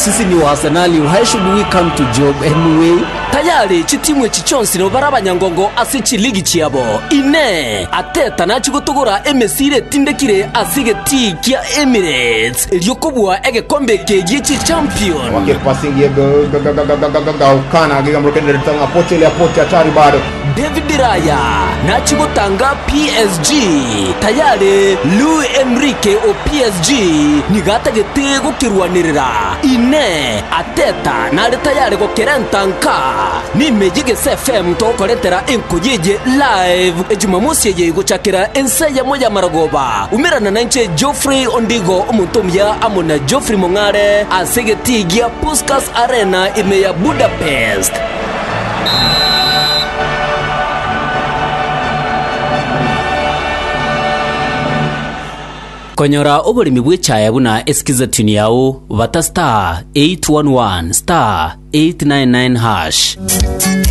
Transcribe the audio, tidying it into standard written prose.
sisi ni wa Arsenal, why should we come to job anyway? Tayari chitimwe chichonsi no barabanyangongo asichi ligi chiabo ine Ateta nachigutugura emesire tindekire asigeti kia Emirates eliokobwa egekombe kegiye champion wake passing ye ukana gigamrokende ritanga poche atari bado David Raya nachigutanga PSG tayari Luis Enrique o PSG nigata getego kirwanirira ine Ateta nari tayari gokerentanka ni mejige FM tokoretera enkujije live ejumamosi ye guchakira enseya moja maragoba umirana nanche Geoffrey Ondigo omuntumya amona Geoffrey Mongare asegetigia Puskas Arena imeya Budapest. Konyora oburimi bw'echaya buna eskiza tuni yao bata star 811 star 899 hash.